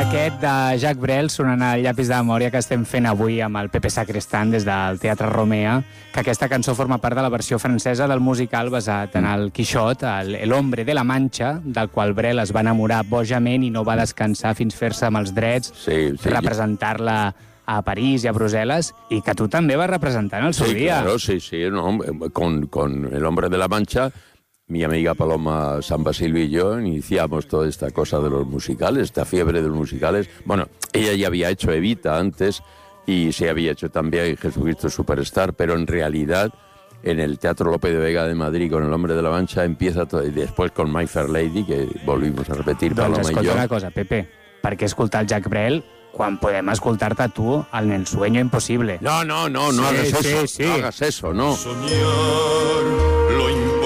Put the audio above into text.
aquest de Jacques Brel sonant al llapis de memòria que estem fent avui amb el Pepe Sacrestan des del Teatre Romea, que aquesta cançó forma part de la versió francesa del musical basat en el Quixot, El hombre de la Mancha, del qual Brel es va enamorar bojament i no va descansar fins fer-se amb els drets, representar-la a París i a Brussel·les, i que tu també vas representar en el seu dia. Claro, sí, no, con El hombre de la Mancha. Mi amiga Paloma San Basilio y yo iniciamos toda esta cosa de los musicales, esta fiebre de los musicales. Bueno, ella ya había hecho Evita antes y se había hecho también Jesucristo Superstar, pero en realidad en el Teatro Lope de Vega de Madrid con El hombre de la Mancha empieza todo, y después con My Fair Lady, que volvimos a repetir, Paloma doncs y yo. escolta una cosa, Pepe, per què escoltar el Jacques Brel quan podem escoltar-te tu en El sueño imposible? No hagas eso, no hagas eso, no. Soñar, lo